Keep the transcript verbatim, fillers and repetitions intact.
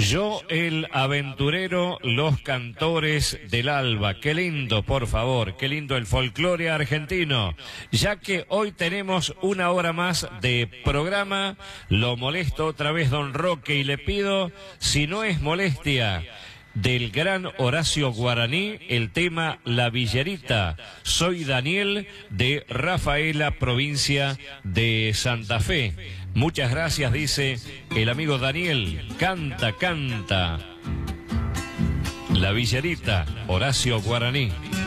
Yo el aventurero, los cantores del alba. Qué lindo, por favor, qué lindo el folclore argentino. Ya que hoy tenemos una hora más de programa, lo molesto otra vez don Roque y le pido, si no es molestia, del gran Horacio Guaraní, el tema La Villerita. Soy Daniel de Rafaela, provincia de Santa Fe. Muchas gracias, dice el amigo Daniel. Canta, canta. La Villerita, Horacio Guaraní.